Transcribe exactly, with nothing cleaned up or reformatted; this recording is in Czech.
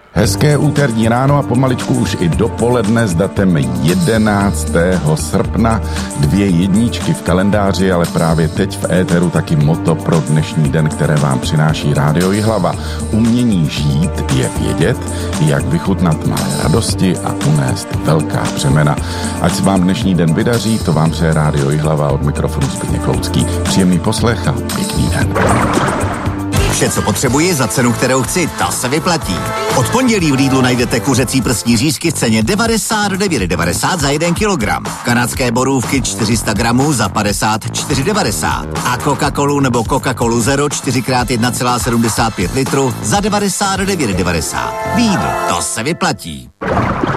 Hezké úterní ráno a pomaličku už i dopoledne s datem jedenáctého srpna. Dvě jedničky v kalendáři, ale právě teď v éteru taky moto pro dnešní den, které vám přináší Rádio Jihlava. Umění žít je vědět, jak vychutnat malé radosti a unést velká břemena. Ať se vám dnešní den vydaří, to vám přeje Rádio Jihlava, od mikrofonu Zbyněk Loucký. Příjemný poslech a pěkný den. Vše, co potřebuji za cenu, kterou chci, ta se vyplatí. Od pondělí v Lidlu najdete kuřecí prsní řízky v ceně devadesát devět devadesát za jeden kilogram. Kanadské borůvky čtyři sta gramů za padesát čtyři devadesát. A Coca-Colu nebo Coca-Colu Zero čtyři krát jedna celá sedmdesát pět litru za devadesát devět devadesát. Lidl, to se vyplatí.